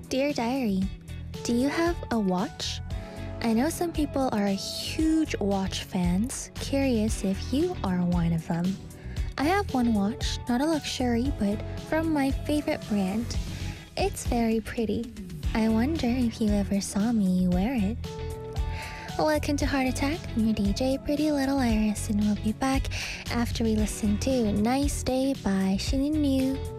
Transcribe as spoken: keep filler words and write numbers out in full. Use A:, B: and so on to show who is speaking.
A: Dear Diary, do you have a watch? I know some people are huge watch fans. Curious if you are one of them. I have one watch, not a luxury, but from my favorite brand. It's very pretty. I wonder if you ever saw me wear it. Welcome to Heart Attack. I'm your D J, Pretty Little Iris, and we'll be back after we listen to Nice Day by Shin Yu.